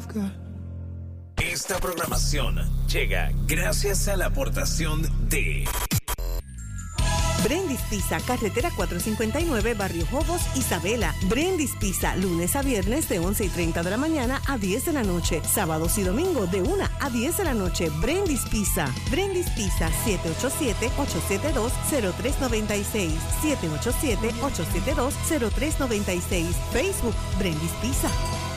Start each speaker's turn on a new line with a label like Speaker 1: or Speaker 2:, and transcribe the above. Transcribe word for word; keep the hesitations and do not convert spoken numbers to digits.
Speaker 1: Esta programación llega gracias a la aportación de
Speaker 2: Brendis Pizza, carretera cuatrocientos cincuenta y nueve, Barrio Jobos, Isabela. Brendis Pizza, lunes a viernes de once y treinta de la mañana a diez de la noche. Sábados y domingo de una a diez de la noche. Brendis Pizza. Brendis Pizza, siete ocho siete, ocho siete dos, cero tres nueve seis. siete ocho siete, ocho siete dos, cero tres nueve seis. Facebook, Brendis Pizza.